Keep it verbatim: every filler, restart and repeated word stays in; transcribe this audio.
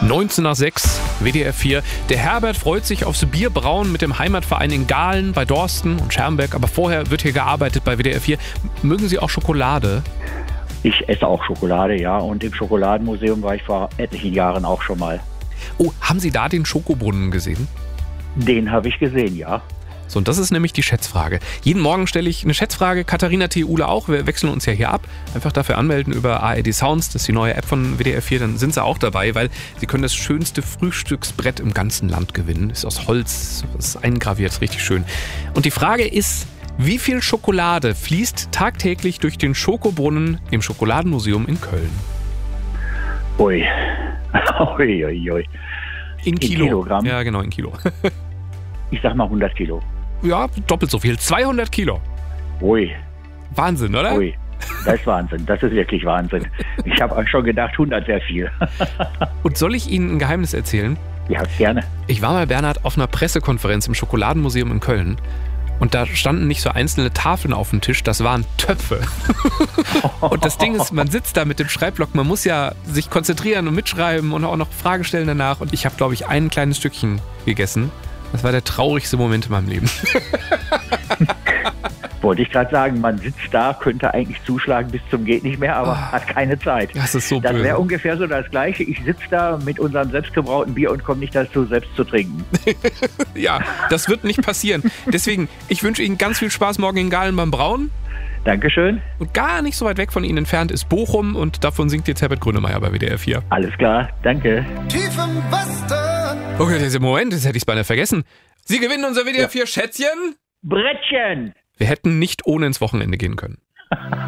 neunzehn nach sechs, W D R vier. Der Herbert freut sich aufs Bierbrauen mit dem Heimatverein in Gahlen bei Dorsten und Schermbeck. Aber vorher wird hier gearbeitet bei W D R vier. Mögen Sie auch Schokolade? Ich esse auch Schokolade, ja. Und im Schokoladenmuseum war ich vor etlichen Jahren auch schon mal. Oh, haben Sie da den Schokobrunnen gesehen? Den habe ich gesehen, ja. So, und das ist nämlich die Schätzfrage. Jeden Morgen stelle ich eine Schätzfrage. Katharina T. Uhle auch. Wir wechseln uns ja hier ab. Einfach dafür anmelden über A R D Sounds. Das ist die neue App von W D R vier. Dann sind Sie auch dabei, weil Sie können das schönste Frühstücksbrett im ganzen Land gewinnen. Ist aus Holz, ist eingraviert, ist richtig schön. Und die Frage ist, wie viel Schokolade fließt tagtäglich durch den Schokobrunnen im Schokoladenmuseum in Köln? Ui. Ui, ui, ui. In Kilo. In Kilogramm? Ja, genau, in Kilo. Ich sag mal hundert Kilo. Ja, doppelt so viel. zweihundert Kilo. Ui. Wahnsinn, oder? Ui. Das ist Wahnsinn. Das ist wirklich Wahnsinn. Ich habe schon gedacht, hundert wäre viel. Und soll ich Ihnen ein Geheimnis erzählen? Ja, gerne. Ich war mal, Bernhard, auf einer Pressekonferenz im Schokoladenmuseum in Köln. Und da standen nicht so einzelne Tafeln auf dem Tisch, das waren Töpfe. Und das Ding ist, man sitzt da mit dem Schreibblock, man muss ja sich konzentrieren und mitschreiben und auch noch Fragen stellen danach. Und ich habe, glaube ich, ein kleines Stückchen gegessen. Das war der traurigste Moment in meinem Leben. Wollte ich gerade sagen, man sitzt da, könnte eigentlich zuschlagen bis zum geht nicht mehr, aber oh, hat keine Zeit. Das ist so Das böse. wäre ungefähr so das Gleiche. Ich sitze da mit unserem selbstgebrauten Bier und komme nicht dazu, selbst zu trinken. Ja, das wird nicht passieren. Deswegen, ich wünsche Ihnen ganz viel Spaß morgen in Gahlen beim Brauen. Dankeschön. Und gar nicht so weit weg von Ihnen entfernt ist Bochum und davon singt jetzt Herbert Grönemeyer bei W D R vier. Alles klar, danke. Tief im Westen. Okay, dieser Moment, das hätte ich es beinahe vergessen. Sie gewinnen unser W D R vier Schätzchen. Brettchen! Wir hätten nicht ohne ins Wochenende gehen können.